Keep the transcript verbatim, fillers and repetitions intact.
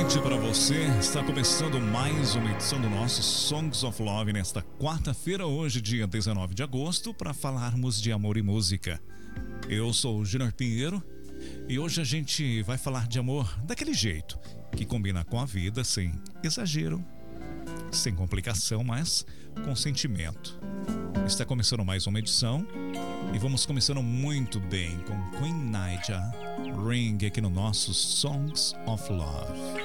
noite para você. Está começando mais uma edição do nosso Songs of Love nesta quarta-feira, hoje, dia dezenove de agosto, para falarmos de amor e música. Eu sou o Júnior Pinheiro e hoje a gente vai falar de amor daquele jeito, que combina com a vida, sem exagero, sem complicação, mas com sentimento. Está começando mais uma edição e vamos começando muito bem com Queen Naija, Ring, aqui no nosso Songs of Love.